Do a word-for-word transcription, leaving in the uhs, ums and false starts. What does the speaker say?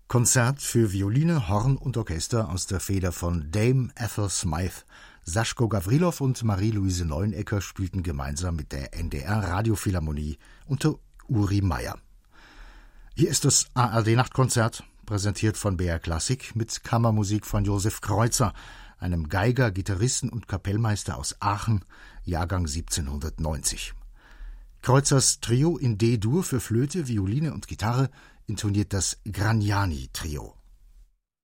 Konzert für Violine, Horn und Orchester aus der Feder von Dame Ethel Smythe. Saschko Gawrilow und Marie-Louise Neunecker spielten gemeinsam mit der N D R-Radiophilharmonie unter Uri Meier. Hier ist das A R D-Nachtkonzert, präsentiert von B R Klassik mit Kammermusik von Josef Kreuzer, einem Geiger, Gitarristen und Kapellmeister aus Aachen, Jahrgang siebzehnhundertneunzig. Kreuzers Trio in D-Dur für Flöte, Violine und Gitarre intoniert das Gragnani-Trio.